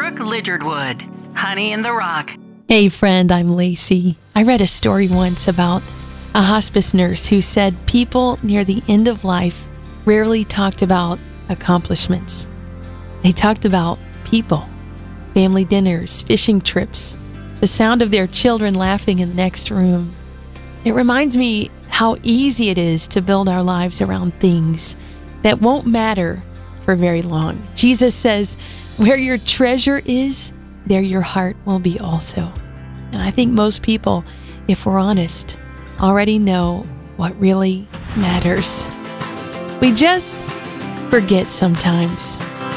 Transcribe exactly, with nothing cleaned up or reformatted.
Brooke Lidgerwood, Honey in the Rock. Hey friend, I'm Lacey. I read a story once about a hospice nurse who said people near the end of life rarely talked about accomplishments. They talked about people, family dinners, fishing trips, the sound of their children laughing in the next room. It reminds me how easy it is to build our lives around things that won't matter for very long. Jesus says, where your treasure is, there your heart will be also. And I think most people, if we're honest, already know what really matters. We just forget sometimes.